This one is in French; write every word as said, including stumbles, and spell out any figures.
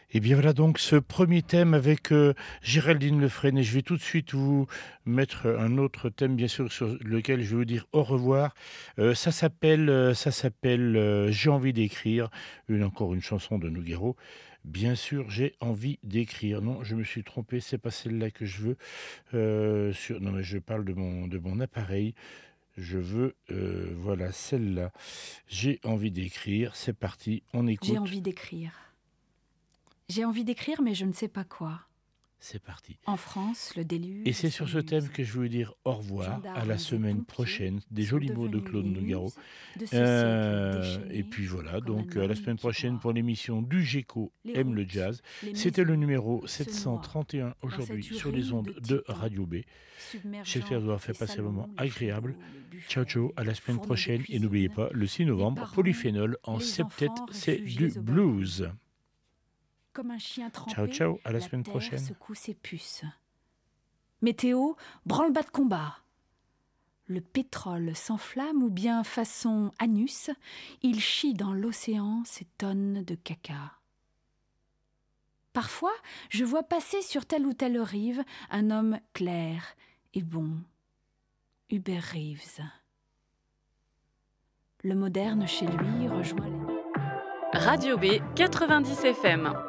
Et bien voilà donc ce premier thème avec euh, Géraldine Lefresne. Et je vais tout de suite vous mettre un autre thème, bien sûr, sur lequel je vais vous dire au revoir. Euh, ça s'appelle, euh, ça s'appelle euh, J'ai envie d'écrire. Une, encore une chanson de Nougaro. Bien sûr, j'ai envie d'écrire. Non, je me suis trompé, c'est pas celle-là que je veux. Euh, sur... Non, mais je parle de mon, de mon appareil. Je veux, euh, voilà, celle-là. J'ai envie d'écrire. C'est parti, on J'ai écoute. envie d'écrire. J'ai envie d'écrire, mais je ne sais pas quoi. C'est parti. En France, le déluge Et c'est sur ce thème s'amuse. que je veux dire au revoir, à la Gendarmes et semaine pompiers prochaine. Des sont jolis mots de devenus Claude les Nougaro. muses de ce Euh, siècle et déchaîné, puis voilà, comme donc un à la homme semaine qui prochaine boit. pour l'émission du Géco Les aime le routes, jazz. les C'était le maisons numéro se sept cent noient trente et un dans aujourd'hui cette sur les urine ondes de de titan, Radio B. J'espère submergeant vous avoir fait les passer un moment salons, les agréable. frigos, les Ciao buffets, ciao, à la les semaine fourneaux de prochaine. Et n'oubliez cuisine, pas, le six les novembre, parents, Polyphénol en les septet, enfants c'est du réfugiés au balcon. blues. Comme un chien Ciao trempé, ciao, à la la semaine terre prochaine. secoue ses puces. Météo, branle-bas de combat. Le pétrole s'enflamme ou bien, façon anus, il chie dans l'océan ses tonnes de caca. Parfois, je vois passer sur telle ou telle rive un homme clair et bon. Hubert Reeves. Le moderne chez lui rejoint les... Radio B quatre-vingt-dix F M.